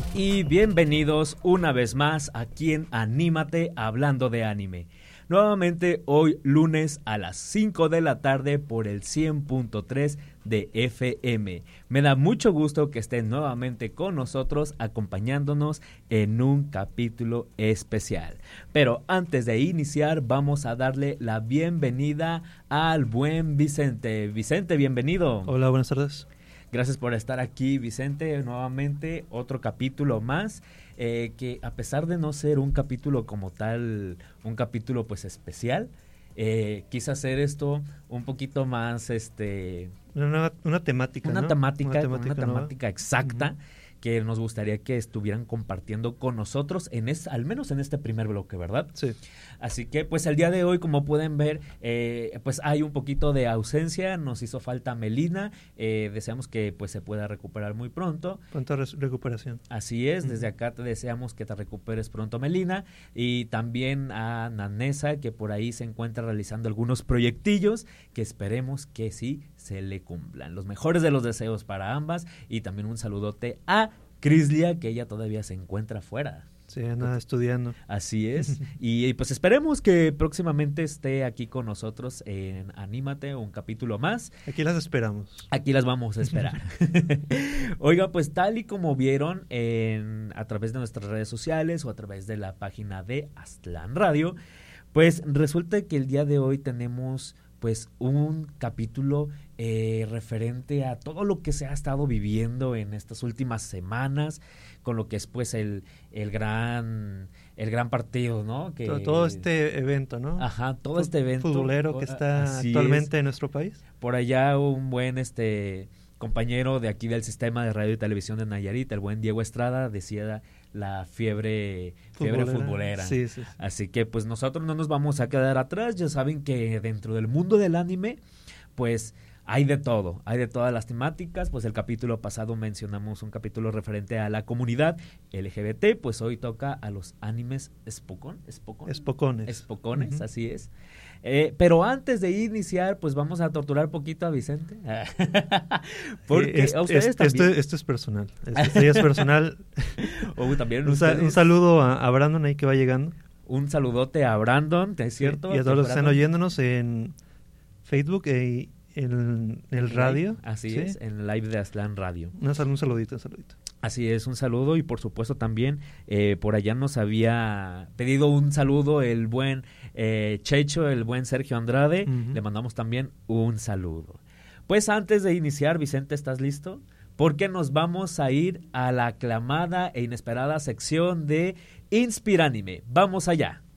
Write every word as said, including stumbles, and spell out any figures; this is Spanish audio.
Y bienvenidos una vez más aquí en Anímate hablando de anime. Nuevamente hoy lunes a las cinco de la tarde por el cien punto tres de F M. Me da mucho gusto que estén nuevamente con nosotros acompañándonos en un capítulo especial. Pero antes de iniciar vamos a darle la bienvenida al buen Vicente. Vicente, bienvenido. Hola, buenas tardes. Gracias por estar aquí, Vicente, nuevamente otro capítulo más, eh, que a pesar de no ser un capítulo como tal, un capítulo pues especial, eh, quise hacer esto un poquito más, este... Una, una temática, Una ¿no? temática, una temática, una temática exacta, uh-huh, que nos gustaría que estuvieran compartiendo con nosotros, en es, al menos en este primer bloque, ¿verdad? Sí. Así que, pues, el día de hoy, como pueden ver, eh, pues, hay un poquito de ausencia, nos hizo falta Melina, eh, deseamos que, pues, se pueda recuperar muy pronto. Pronta res- recuperación. Así es, desde acá te deseamos que te recuperes pronto, Melina, y también a Nanesa, que por ahí se encuentra realizando algunos proyectillos, que esperemos que sí se le cumplan. Los mejores de los deseos para ambas, y también un saludote a Crislia, que ella todavía se encuentra fuera. Sí, anda estudiando. Así es. y, y pues esperemos que próximamente esté aquí con nosotros en Anímate, un capítulo más. Aquí las esperamos. Aquí las vamos a esperar. Oiga, pues tal y como vieron en, a través de nuestras redes sociales o a través de la página de Aztlán Radio, pues resulta que el día de hoy tenemos pues un capítulo eh, referente a todo lo que se ha estado viviendo en estas últimas semanas, con lo que es pues el, el gran el gran partido, ¿no? Que, todo, todo este evento, ¿no? Ajá, todo este evento futbolero que está actualmente es. En nuestro país. Por allá un buen este compañero de aquí del sistema de radio y televisión de Nayarit, el buen Diego Estrada, decía la fiebre fiebre futbolera, futbolera. Sí, sí, sí. Así que pues nosotros no nos vamos a quedar atrás. Ya saben que dentro del mundo del anime pues hay de todo, hay de todas las temáticas. Pues el capítulo pasado mencionamos un capítulo referente a la comunidad L G B T, pues hoy toca a los animes espocón, espocón, espocones, espocones, uh-huh. Así es. Eh, pero antes de iniciar, pues vamos a torturar un poquito a Vicente. Porque es, a ustedes es, también. Esto, esto es personal. Esto es personal. oh, también un, sa- un saludo a, a Brandon ahí que va llegando. Un saludote a Brandon, ¿es cierto? Y a todos los que están oyéndonos en Facebook y en el radio. Así ¿sí? es, en el live de Aztlán Radio. Un, sal- un saludito, un saludito. Así es, un saludo y por supuesto también eh, por allá nos había pedido un saludo el buen eh, Checho, el buen Sergio Andrade, uh-huh. Le mandamos también un saludo. Pues antes de iniciar, Vicente, ¿estás listo? Porque nos vamos a ir a la aclamada e inesperada sección de Inspiranime. ¡Vamos allá!